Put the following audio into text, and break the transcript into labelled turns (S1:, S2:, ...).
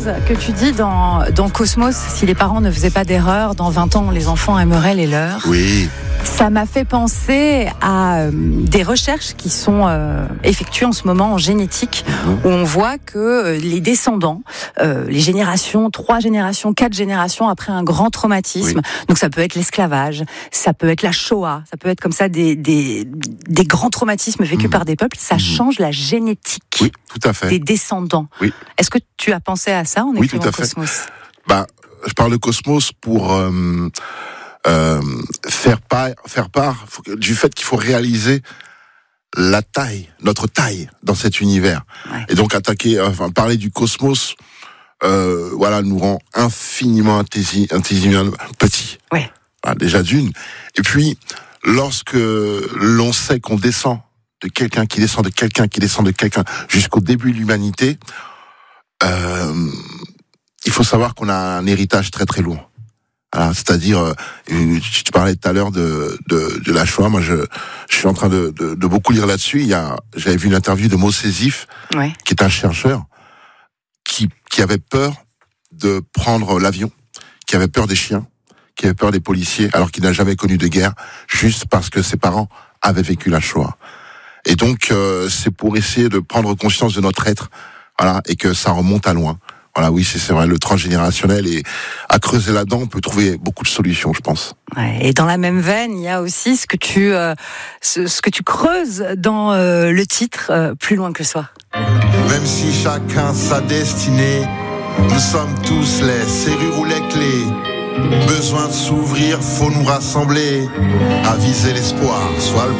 S1: phrase que tu dis dans Cosmos, si les parents ne faisaient pas d'erreur, dans 20 ans, les enfants aimeraient les leurs.
S2: Oui.
S1: Ça m'a fait penser à des recherches qui sont effectuées en ce moment en génétique, où on voit que les descendants, les générations, 3 générations, 4 générations après un grand traumatisme, donc ça peut être l'esclavage, ça peut être la Shoah, ça peut être comme ça des grands traumatismes vécus par des peuples, ça change la génétique
S2: tout à fait.
S1: des descendants.
S2: Oui.
S1: Est-ce que tu as pensé à ça en écrivant
S2: tout à fait.
S1: Cosmos ?
S2: Je parle de Cosmos pour faire part du fait qu'il faut réaliser notre taille dans cet univers. Ouais. Et donc parler du cosmos, nous rend infiniment petits.
S1: Ouais.
S2: Déjà d'une. Et puis, lorsque l'on sait qu'on descend de quelqu'un, qui descend de quelqu'un, qui descend de quelqu'un, jusqu'au début de l'humanité, il faut savoir qu'on a un héritage très très lourd. Voilà, c'est-à-dire, tu parlais tout à l'heure de la Shoah. Moi, je suis en train de beaucoup lire là-dessus. J'avais vu une interview de Moshe Sif, qui est un chercheur qui avait peur de prendre l'avion, qui avait peur des chiens, qui avait peur des policiers, alors qu'il n'a jamais connu de guerre, juste parce que ses parents avaient vécu la Shoah. Et donc, c'est pour essayer de prendre conscience de notre être, et que ça remonte à loin. Voilà, oui, c'est vrai, le transgénérationnel, et à creuser là-dedans, on peut trouver beaucoup de solutions, je pense.
S1: Ouais, et dans la même veine, il y a aussi ce que tu creuses dans le titre Plus loin que soi.
S3: Même si chacun sa destinée, nous sommes tous les serrures ou les clés. Besoin de s'ouvrir, faut nous rassembler, à viser l'espoir, soit le